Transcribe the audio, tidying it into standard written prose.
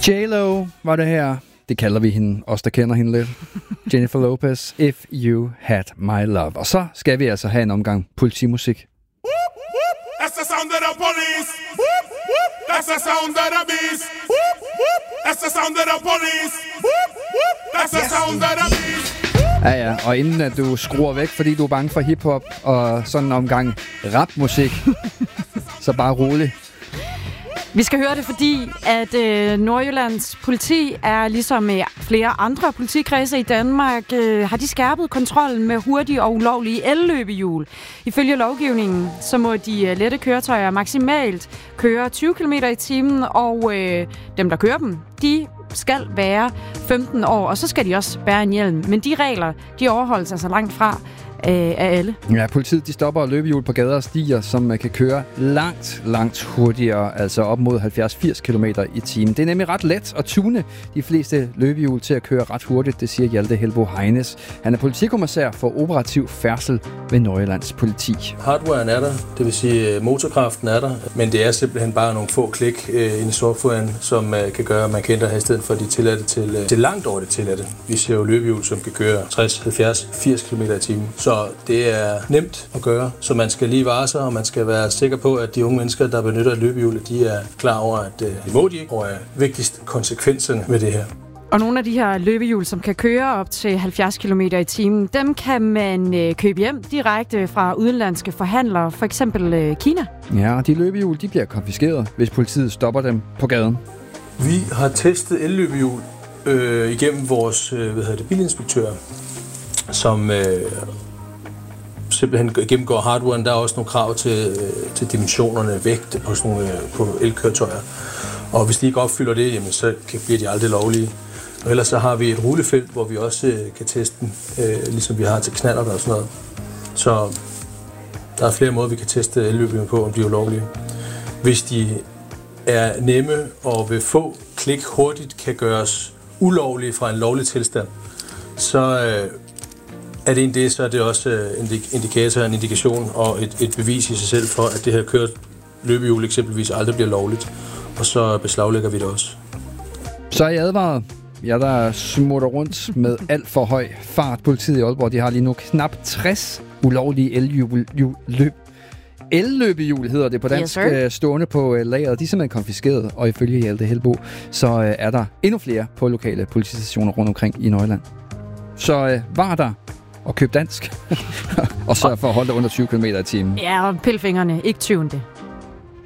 J-Lo var det her. Det kalder vi hende, os der kender hende lidt. Jennifer Lopez, If You Had My Love. Og så skal vi altså have en omgang politimusik. That's the sound of the police. That's the sound of the beast. That's the sound of the police. That's the sound of the beast. Ja, og inden at du skruer væk, fordi du er bange for hiphop og sådan en omgang rapmusik, så bare rolig. Vi skal høre det, fordi at Nordjyllands politi er ligesom flere andre politikredse i Danmark, har de skærpet kontrollen med hurtige og ulovlige elløbehjul. Ifølge lovgivningen, så må de lette køretøjer maksimalt køre 20 km i timen, og dem, der kører dem, de skal være 15 år, og så skal de også bære en hjelm. Men de regler, de overholdes altså langt fra af alle. Ja, politiet de stopper løbehjul på gader og stier, som kan køre langt hurtigere, altså op mod 70-80 km i timen. Det er nemlig ret let at tune de fleste løbehjul til at køre ret hurtigt, det siger Hjalte Helbo Heines. Han er politikommissær for operativ færdsel ved Nordjyllands politi. Hardwaren er der, det vil sige motorkraften er der, men det er simpelthen bare nogle få klik ind i softwaren, som kan gøre, at man kan ændre hastigheden fra de tilladte til langt over det tilladte. Vi ser jo løbehjul, som kan køre 60, 70, 80 km i timen. Så det er nemt at gøre, så man skal lige vare sig, og man skal være sikker på, at de unge mennesker, der benytter løbehjulet, de er klar over, at det må de ikke, og er vigtigst konsekvenserne ved det her. Og nogle af de her løbehjul, som kan køre op til 70 km i timen, dem kan man købe hjem direkte fra udenlandske forhandlere, for eksempel Kina. Ja, og de løbehjul, de bliver konfiskeret, hvis politiet stopper dem på gaden. Vi har testet elløbehjul igennem vores bilinspektører, som simpelthen gennemgår hardwaren. Der er også nogle krav til dimensionerne, vægt på elkøretøjer. Og hvis de ikke opfylder det, jamen, så bliver de aldrig lovlige. Og ellers så har vi et rullefelt, hvor vi også kan teste dem, ligesom vi har til knallert og sådan noget. Så der er flere måder, vi kan teste elløbehjul på, om de er ulovlige. Hvis de er nemme og ved få klik hurtigt kan gøres ulovlige fra en lovlig tilstand, så er det en det, så er det også en indikation og et bevis i sig selv for, at det her kørt løbehjul eksempelvis aldrig bliver lovligt, og så beslaglægger vi det også. Så er I advaret. Jeg der smutter rundt med alt for høj fart. Politiet i Aalborg, de har lige nu knap 60 ulovlige elløbehjul hedder det på dansk, stående på lageret. De er simpelthen konfiskeret, og ifølge Hjalte Helbo, så er der endnu flere på lokale politistationer rundt omkring i Nordjylland. Så var der og køb dansk, og sørg for at holde det under 20 km i timen. Ja, og pille fingrene, ikke tyven det.